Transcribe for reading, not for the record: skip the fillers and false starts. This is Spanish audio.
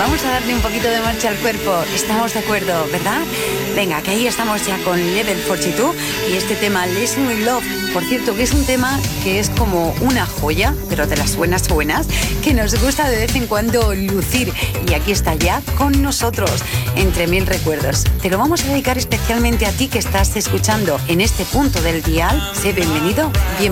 Vamos a darle un poquito de marcha al cuerpo. Estamos de acuerdo, ¿verdad? Venga, que ahí estamos ya con Level 42 y este tema Listen with Love. Por cierto, que es un tema que es como una joya, pero de las buenas, que nos gusta de vez en cuando lucir. Y aquí está ya con nosotros, entre mil recuerdos. Te lo vamos a dedicar especialmente a ti que estás escuchando en este punto del dial. Sé bienvenido, bienvenido.